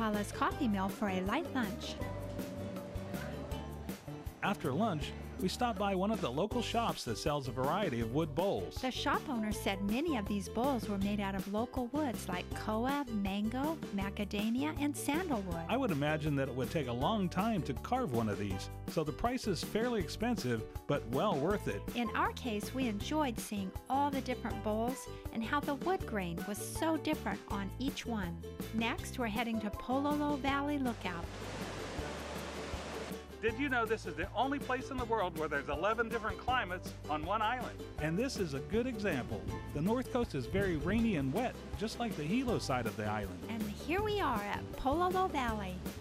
Pala's coffee mill for a light lunch. After lunch, we stopped by one of the local shops that sells a variety of wood bowls. The shop owner said many of these bowls were made out of local woods like koa, mango, macadamia, and sandalwood. I would imagine that it would take a long time to carve one of these, so the price is fairly expensive, but well worth it. In our case, we enjoyed seeing all the different bowls and how the wood grain was so different on each one. Next, we're heading to Pololo Valley Lookout. Did you know this is the only place in the world where there's 11 different climates on one island? And this is a good example. The North Coast is very rainy and wet, just like the Hilo side of the island. And here we are at Pololo Valley.